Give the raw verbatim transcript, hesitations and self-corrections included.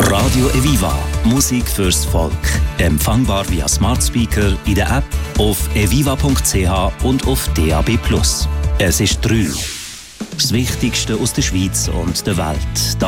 Radio Eviva. Musik fürs Volk. Empfangbar via Smart Speaker, in der App, auf eviva punkt c h und auf D A B plus. Es ist drei. Das Wichtigste aus der Schweiz und der Welt.